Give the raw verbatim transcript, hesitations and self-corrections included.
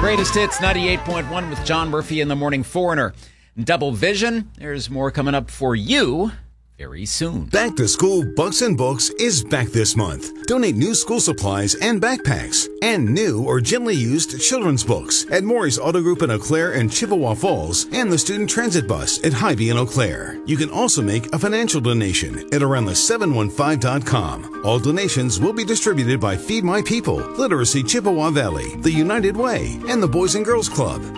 Greatest Hits ninety-eight point one with John Murphy in the Morning Foreigner. Double Vision, there's more coming up for you very soon. Back to School Bucks and Books is back this month. Donate new school supplies and backpacks and new or gently used children's books at Maury's Auto Group in Eau Claire and Chippewa Falls and the Student Transit Bus at Hy-Vee in Eau Claire. You can also make a financial donation at around the seven one five dot com. All donations will be distributed by Feed My People, Literacy Chippewa Valley, the United Way, and the Boys and Girls Club.